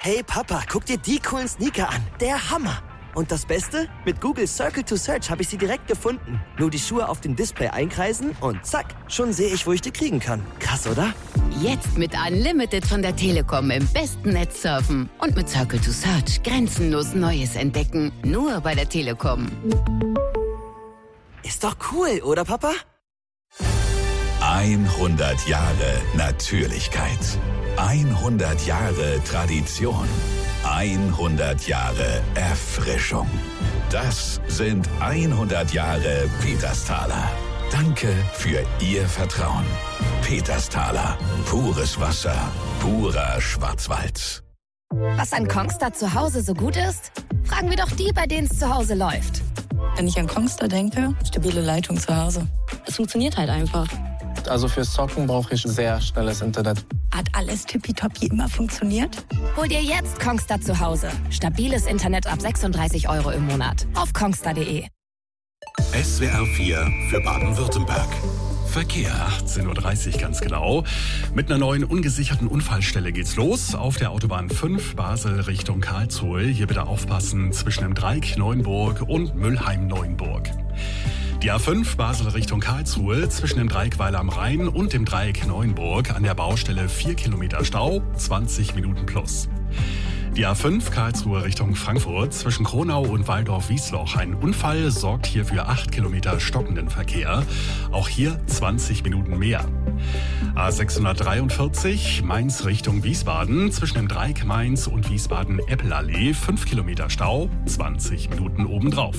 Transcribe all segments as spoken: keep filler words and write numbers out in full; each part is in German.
Hey Papa, guck dir die coolen Sneaker an. Der Hammer. Und das Beste? Mit Google Circle to Search habe ich sie direkt gefunden. Nur die Schuhe auf dem Display einkreisen und zack, schon sehe ich, wo ich die kriegen kann. Krass, oder? Jetzt mit Unlimited von der Telekom im besten Netz surfen. Und mit Circle to Search grenzenlos Neues entdecken. Nur bei der Telekom. Ist doch cool, oder Papa? hundert Jahre Natürlichkeit. hundert Jahre Tradition. hundert Jahre Erfrischung. Das sind hundert Jahre Petersthaler. Danke für Ihr Vertrauen. Petersthaler. Pures Wasser. Purer Schwarzwald. Was an Kongstar zu Hause so gut ist? Fragen wir doch die, bei denen es zu Hause läuft. Wenn ich an Kongstar denke, stabile Leitung zu Hause. Es funktioniert halt einfach. Also fürs Zocken brauche ich sehr schnelles Internet. Hat alles tippitoppi immer funktioniert? Hol dir jetzt Kongstar zu Hause. Stabiles Internet ab sechsunddreißig Euro im Monat. Auf kongstar punkt de. S W R vier für Baden-Württemberg. Verkehr. achtzehn Uhr dreißig ganz genau. Mit einer neuen ungesicherten Unfallstelle geht's los. Auf der Autobahn fünf Basel Richtung Karlsruhe. Hier bitte aufpassen zwischen dem Dreieck Neuenburg und Müllheim-Neuenburg. Die A fünf Basel Richtung Karlsruhe zwischen dem Dreieck Weiler am Rhein und dem Dreieck Neuenburg an der Baustelle vier Kilometer Stau, zwanzig Minuten plus. Die A fünf Karlsruhe Richtung Frankfurt zwischen Kronau und Waldorf-Wiesloch. Ein Unfall sorgt hier für acht Kilometer stockenden Verkehr. Auch hier zwanzig Minuten mehr. A sechshundertdreiundvierzig Mainz Richtung Wiesbaden zwischen dem Dreieck Mainz und Wiesbaden-Eppelallee. fünf Kilometer Stau, zwanzig Minuten obendrauf.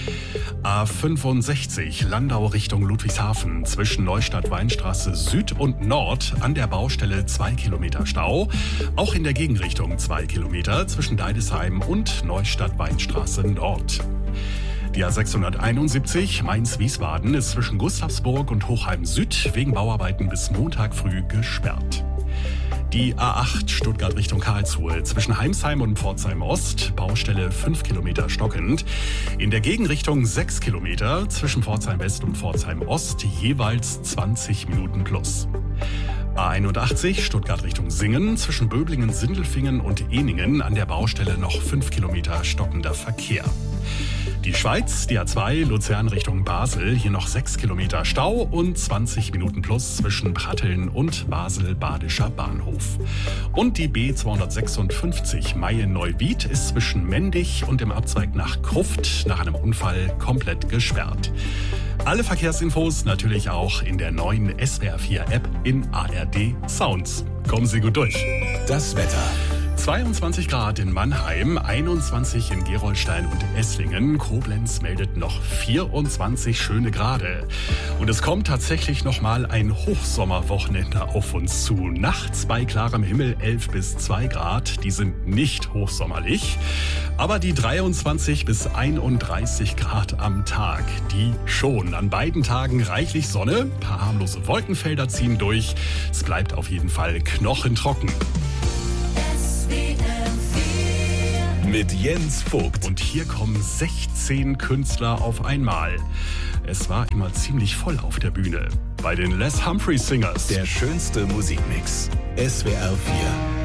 A fünfundsechzig Landau Richtung Ludwigshafen zwischen Neustadt-Weinstraße Süd und Nord an der Baustelle zwei Kilometer Stau. Auch in der Gegenrichtung zwei Kilometer zwischen Deidesheim und Neustadt-Weinstraße Nord. Die A sechshunderteinundsiebzig Mainz-Wiesbaden ist zwischen Gustavsburg und Hochheim Süd wegen Bauarbeiten bis Montag früh gesperrt. Die A acht Stuttgart Richtung Karlsruhe zwischen Heimsheim und Pforzheim Ost, Baustelle fünf Kilometer stockend. In der Gegenrichtung sechs Kilometer zwischen Pforzheim West und Pforzheim Ost, jeweils zwanzig Minuten plus. A einundachtzig Stuttgart Richtung Singen zwischen Böblingen, Sindelfingen und Ehningen an der Baustelle noch fünf Kilometer stockender Verkehr. Die Schweiz, die A zwei Luzern Richtung Basel, hier noch sechs Kilometer Stau und zwanzig Minuten plus zwischen Pratteln und Basel-Badischer Bahnhof. Und die B zweihundertsechsundfünfzig Mayen-Neuwied ist zwischen Mendig und dem Abzweig nach Kruft nach einem Unfall komplett gesperrt. Alle Verkehrsinfos natürlich auch in der neuen S W R vier App in A R D Sounds. Kommen Sie gut durch. Das Wetter. zweiundzwanzig Grad in Mannheim, einundzwanzig in Gerolstein und Esslingen. Koblenz meldet noch vierundzwanzig schöne Grade. Und es kommt tatsächlich noch mal ein Hochsommerwochenende auf uns zu. Nachts bei klarem Himmel elf bis zwei Grad. Die sind nicht hochsommerlich. Aber die dreiundzwanzig bis einunddreißig Grad am Tag, die schon. An beiden Tagen reichlich Sonne. Ein paar harmlose Wolkenfelder ziehen durch. Es bleibt auf jeden Fall knochentrocken. Mit Jens Vogt. Und hier kommen sechzehn Künstler auf einmal. Es war immer ziemlich voll auf der Bühne. Bei den Les Humphrey Singers. Der schönste Musikmix. S W R vier.